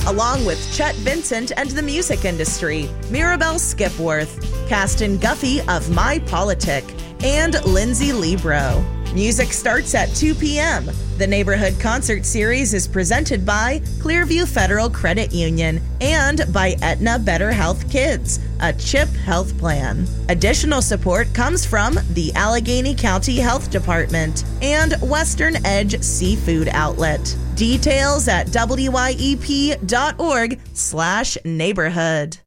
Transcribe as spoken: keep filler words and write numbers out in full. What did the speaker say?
along with Chet Vincent and the music industry, Mirabelle Skipworth, Caston Guffey of My Politic, and Lindsay Libro. Music starts at two p.m. The Neighborhood Concert Series is presented by Clearview Federal Credit Union and by Aetna Better Health Kids, a CHIP health plan. Additional support comes from the Allegheny County Health Department and Western Edge Seafood Outlet. Details at W I E P dot org slash neighborhood.